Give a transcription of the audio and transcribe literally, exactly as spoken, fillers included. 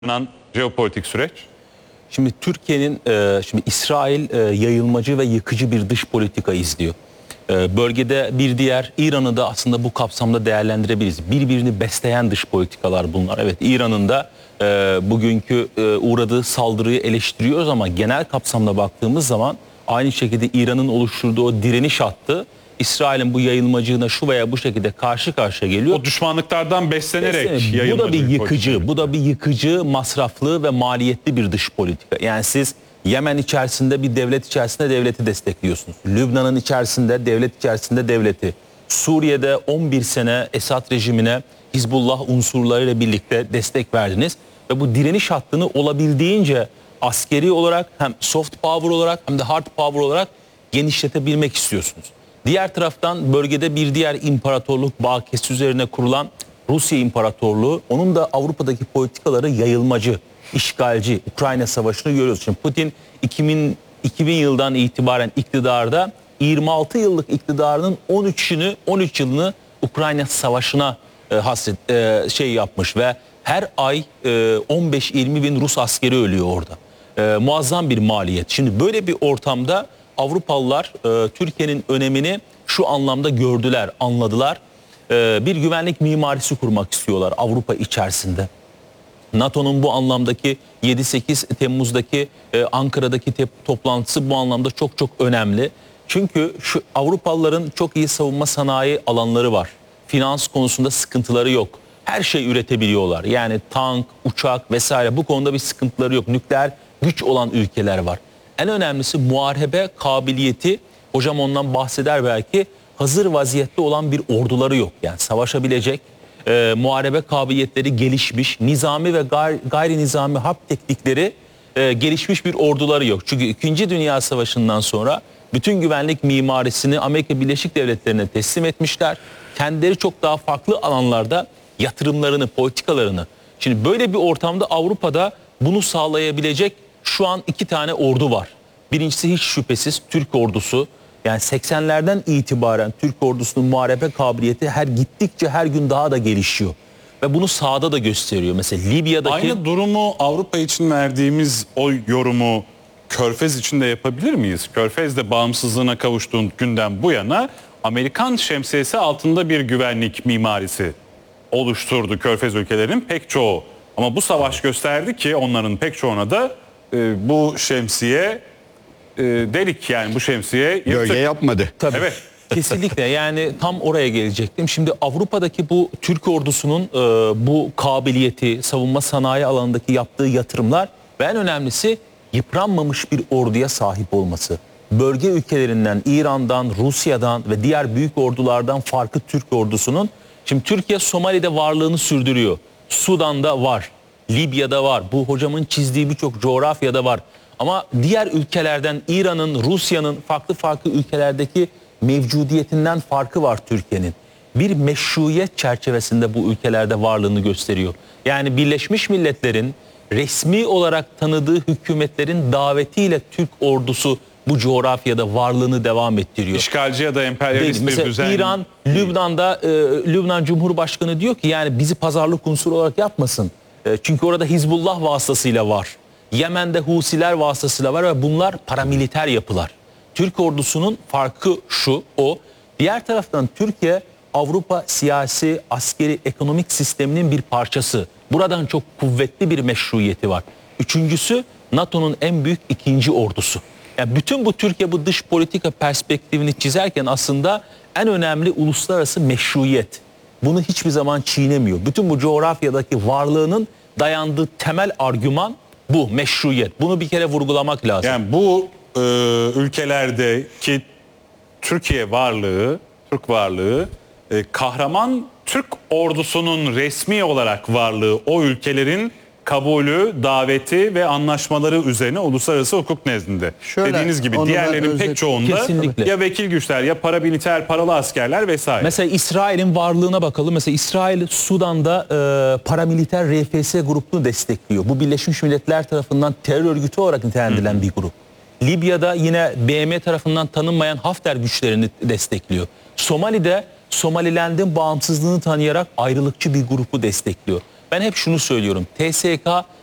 jeopolitik süreç? Şimdi Türkiye'nin, e, şimdi İsrail e, yayılmacı ve yıkıcı bir dış politika izliyor. E, bölgede bir diğer İran'ı da aslında bu kapsamda değerlendirebiliriz. Birbirini besleyen dış politikalar bunlar. Evet, İran'ın da e, bugünkü e, uğradığı saldırıyı eleştiriyoruz ama genel kapsamda baktığımız zaman aynı şekilde İran'ın oluşturduğu o direniş hattı İsrail'in bu yayılmacılığına şu veya bu şekilde karşı karşıya geliyor. O düşmanlıklardan beslenerek Beslenerek. Bu da bir yıkıcı, politika. bu da bir yıkıcı, masraflı ve maliyetli bir dış politika. Yani siz Yemen içerisinde bir devlet içerisinde devleti destekliyorsunuz. Lübnan'ın içerisinde devlet içerisinde devleti. Suriye'de on bir sene Esad rejimine Hizbullah unsurlarıyla birlikte destek verdiniz ve bu direniş hattını olabildiğince askeri olarak hem soft power olarak hem de hard power olarak genişletebilmek istiyorsunuz. Diğer taraftan bölgede bir diğer imparatorluk bakiyesi üzerine kurulan Rusya İmparatorluğu, onun da Avrupa'daki politikaları yayılmacı, işgalci. Ukrayna Savaşı'nı görüyoruz. Şimdi Putin iki bin, iki bin yıldan itibaren iktidarda, yirmi altı yıllık iktidarının on üçünü on üç yılını Ukrayna Savaşı'na e, hasret e, şey yapmış ve her ay e, on beş yirmi bin Rus askeri ölüyor orada. E, muazzam bir maliyet. Şimdi böyle bir ortamda Avrupalılar e, Türkiye'nin önemini şu anlamda gördüler, anladılar. E, bir güvenlik mimarisi kurmak istiyorlar Avrupa içerisinde. NATO'nun bu anlamdaki yedi sekiz Temmuz'daki e, Ankara'daki te- toplantısı bu anlamda çok çok önemli. Çünkü şu Avrupalıların çok iyi savunma sanayi alanları var. Finans konusunda sıkıntıları yok. Her şey üretebiliyorlar. Yani tank, uçak vesaire, bu konuda bir sıkıntıları yok. Nükleer güç olan ülkeler var. En önemlisi muharebe kabiliyeti. Hocam ondan bahseder belki. Hazır vaziyette olan bir orduları yok. Yani savaşabilecek, e, muharebe kabiliyetleri gelişmiş, nizami ve gayri, gayri nizami harp teknikleri e, gelişmiş bir orduları yok. Çünkü İkinci Dünya Savaşı'ndan sonra bütün güvenlik mimarisini Amerika Birleşik Devletleri'ne teslim etmişler. Kendileri çok daha farklı alanlarda yatırımlarını, politikalarını. Şimdi böyle bir ortamda Avrupa'da bunu sağlayabilecek şu an iki tane ordu var. Birincisi hiç şüphesiz Türk ordusu. Yani seksenlerden itibaren Türk ordusunun muharebe kabiliyeti her gittikçe her gün daha da gelişiyor. Ve bunu sahada da gösteriyor. Mesela Libya'daki... Aynı durumu Avrupa için verdiğimiz o yorumu Körfez için de yapabilir miyiz? Körfez'de bağımsızlığına kavuştuğun günden bu yana Amerikan şemsiyesi altında bir güvenlik mimarisi oluşturdu Körfez ülkelerinin pek çoğu. Ama bu savaş gösterdi ki onların pek çoğuna da e, bu şemsiye e, delik, yani bu şemsiye yırtık. Gölge yapmadı. Tabii. Evet. Kesinlikle, yani tam oraya gelecektim. Şimdi Avrupa'daki bu Türk ordusunun e, bu kabiliyeti, savunma sanayi alanındaki yaptığı yatırımlar ve en önemlisi yıpranmamış bir orduya sahip olması. Bölge ülkelerinden, İran'dan, Rusya'dan ve diğer büyük ordulardan farklı Türk ordusunun, şimdi Türkiye Somali'de varlığını sürdürüyor. Sudan'da var, Libya'da var, bu hocamın çizdiği birçok coğrafyada var. Ama diğer ülkelerden, İran'ın, Rusya'nın farklı farklı ülkelerdeki mevcudiyetinden farkı var Türkiye'nin. Bir meşruiyet çerçevesinde bu ülkelerde varlığını gösteriyor. Yani Birleşmiş Milletler'in resmi olarak tanıdığı hükümetlerin davetiyle Türk ordusu bu coğrafyada varlığını devam ettiriyor. İşgalci ya da emperyalist bir düzen. İran, Lübnan'da e, Lübnan Cumhurbaşkanı diyor ki yani bizi pazarlık unsuru olarak yapmasın. E, çünkü orada Hizbullah vasıtasıyla var. Yemen'de Husiler vasıtasıyla var ve bunlar paramiliter yapılar. Türk ordusunun farkı şu, o. Diğer taraftan Türkiye, Avrupa siyasi, askeri, ekonomik sisteminin bir parçası. Buradan çok kuvvetli bir meşruiyeti var. Üçüncüsü, NATO'nun en büyük ikinci ordusu. Yani bütün bu Türkiye bu dış politika perspektifini çizerken aslında en önemli uluslararası meşruiyet. Bunu hiçbir zaman çiğnemiyor. Bütün bu coğrafyadaki varlığının dayandığı temel argüman bu, meşruiyet. Bunu bir kere vurgulamak lazım. Yani bu e, ülkelerdeki Türkiye varlığı, Türk varlığı, e, kahraman Türk ordusunun resmi olarak varlığı o ülkelerin kabulü, daveti ve anlaşmaları üzerine uluslararası hukuk nezdinde. Şöyle, dediğiniz gibi diğerlerinin pek çoğunda Kesinlikle. ya vekil güçler ya paramiliter paralı askerler vesaire. Mesela İsrail'in varlığına bakalım. Mesela İsrail Sudan'da e, paramiliter R F S grubunu destekliyor. Bu Birleşmiş Milletler tarafından terör örgütü olarak nitelendirilen Hı. bir grup. Libya'da yine B M Tarafından tanınmayan Hafter güçlerini destekliyor. Somali'de Somaliland'in bağımsızlığını tanıyarak ayrılıkçı bir grubu destekliyor. Ben hep şunu söylüyorum. T S K